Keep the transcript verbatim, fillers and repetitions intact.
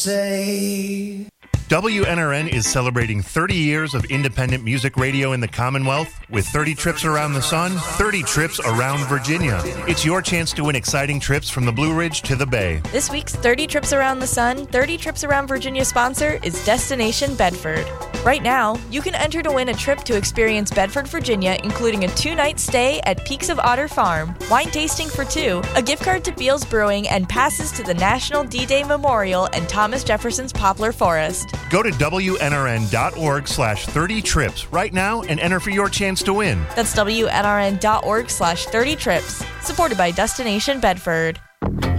Say... W N R N is celebrating thirty years of independent music radio in the Commonwealth with thirty trips around the sun, thirty trips around Virginia. It's your chance to win exciting trips from the Blue Ridge to the Bay. This week's thirty Trips Around the Sun, thirty Trips Around Virginia sponsor is Destination Bedford. Right now, you can enter to win a trip to experience Bedford, Virginia, including a two-night stay at Peaks of Otter Farm, wine tasting for two, a gift card to Beals Brewing, and passes to the National D-Day Memorial and Thomas Jefferson's Poplar Forest. Go to W N R N dot org slash thirty trips right now and enter for your chance to win. That's W N R N dot org slash thirty trips. Supported by Destination Bedford.